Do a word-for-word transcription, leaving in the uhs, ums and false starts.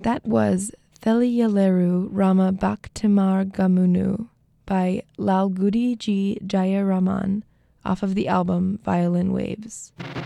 That was Theliyaleru Rama Bhaktimar Gamunu by Lalgudi G. Jayaraman off of the album Violin Waves.